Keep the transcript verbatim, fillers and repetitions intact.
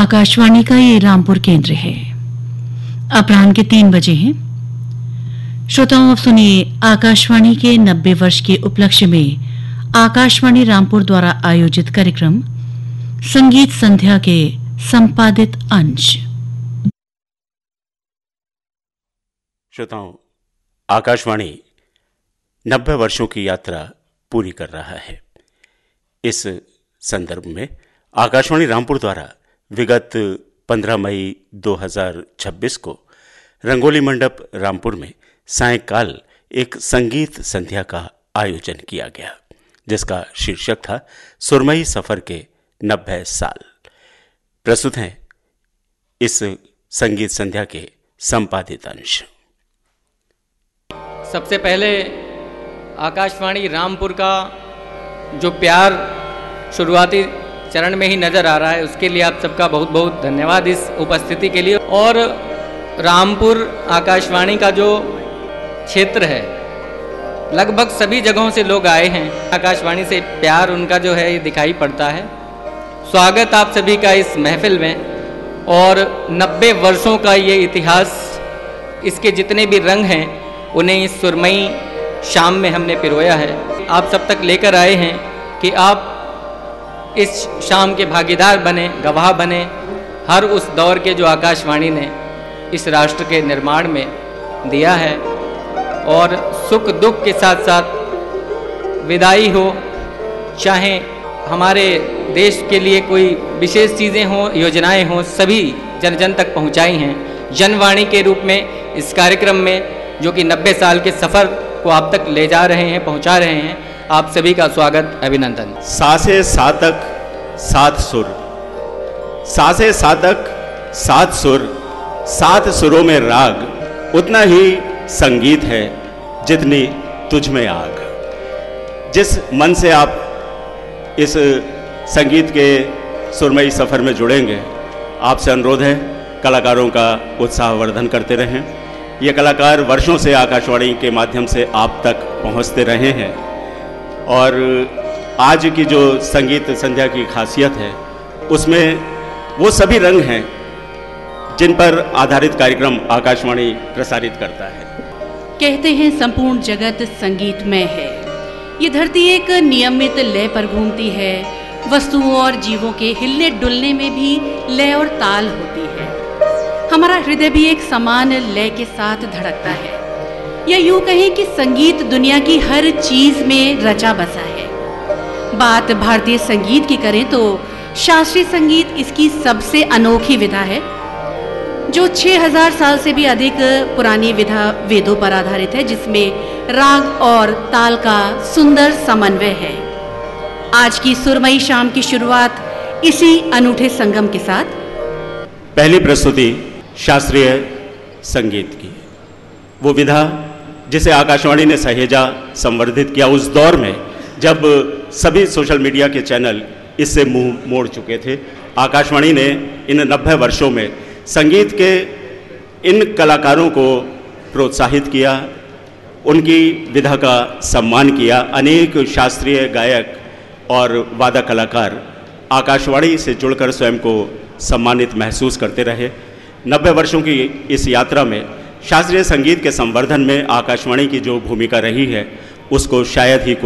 आकाशवाणी का ये रामपुर केंद्र है। अपराह्न के तीन बजे हैं। श्रोताओं, अब सुनिए आकाशवाणी के नब्बे वर्ष के उपलक्ष्य में आकाशवाणी रामपुर द्वारा आयोजित कार्यक्रम संगीत संध्या के संपादित अंश। श्रोताओं, आकाशवाणी नब्बे वर्षों की यात्रा पूरी कर रहा है। इस संदर्भ में आकाशवाणी रामपुर द्वारा विगत पंद्रह मई दो हज़ार छब्बीस को रंगोली मंडप रामपुर में सायंकाल एक संगीत संध्या का आयोजन किया गया, जिसका शीर्षक था सुरमई सफर के नब्बे साल। प्रस्तुत हैं इस संगीत संध्या के संपादित अंश। सबसे पहले आकाशवाणी रामपुर का जो प्यार शुरुआती चरण में ही नज़र आ रहा है, उसके लिए आप सबका बहुत बहुत धन्यवाद इस उपस्थिति के लिए। और रामपुर आकाशवाणी का जो क्षेत्र है, लगभग सभी जगहों से लोग आए हैं। आकाशवाणी से प्यार उनका जो है ये दिखाई पड़ता है। स्वागत आप सभी का इस महफिल में। और नब्बे वर्षों का ये इतिहास, इसके जितने भी रंग हैं उन्हें इस सुरमई शाम में हमने पिरोया है, आप सब तक लेकर आए हैं कि आप इस शाम के भागीदार बने, गवाह बने हर उस दौर के जो आकाशवाणी ने इस राष्ट्र के निर्माण में दिया है। और सुख दुख के साथ साथ विदाई हो, चाहे हमारे देश के लिए कोई विशेष चीज़ें हों, योजनाएं हों, सभी जन जन तक पहुंचाई हैं। जनवाणी के रूप में इस कार्यक्रम में जो कि नब्बे साल के सफ़र को आप तक ले जा रहे हैं, पहुंचा रहे हैं, आप सभी का स्वागत, अभिनंदन। सासे सातक सात सुर, सासे सातक सात सुर, सात सुरों में राग, उतना ही संगीत है जितनी तुझ में आग। जिस मन से आप इस संगीत के सुरमई सफ़र में जुड़ेंगे, आपसे अनुरोध है कलाकारों का उत्साहवर्धन करते रहें। ये कलाकार वर्षों से आकाशवाणी के माध्यम से आप तक पहुंचते रहे हैं। और आज की जो संगीत संध्या की खासियत है, उसमें वो सभी रंग हैं जिन पर आधारित कार्यक्रम आकाशवाणी प्रसारित करता है। कहते हैं संपूर्ण जगत संगीतमय है। ये धरती एक नियमित लय पर घूमती है। वस्तुओं और जीवों के हिलने डुलने में भी लय और ताल होती है। हमारा हृदय भी एक समान लय के साथ धड़कता है। या यूं कहें कि संगीत दुनिया की हर चीज में रचा बसा है। बात भारतीय संगीत की करें तो शास्त्रीय संगीत इसकी सबसे अनोखी विधा है, जो छह हज़ार साल से भी अधिक पुरानी विधा वेदों पर आधारित है, जिसमें राग और ताल का सुंदर समन्वय है। आज की सुरमई शाम की शुरुआत इसी अनूठे संगम के साथ। पहली प्रस्तुति शास्त्रीय संगीत की, वो विधा जिसे आकाशवाणी ने सहेजा, संवर्धित किया उस दौर में जब सभी सोशल मीडिया के चैनल इससे मुंह मोड़ चुके थे। आकाशवाणी ने इन नब्बे वर्षों में संगीत के इन कलाकारों को प्रोत्साहित किया, उनकी विधा का सम्मान किया। अनेक शास्त्रीय गायक और वादक कलाकार आकाशवाणी से जुड़कर स्वयं को सम्मानित महसूस करते रहे। नब्बे वर्षों की इस यात्रा में शास्त्रीय संगीत के संवर्धन में आकाशवाणी की जो भूमिका रही है, उसको शायद ही कोई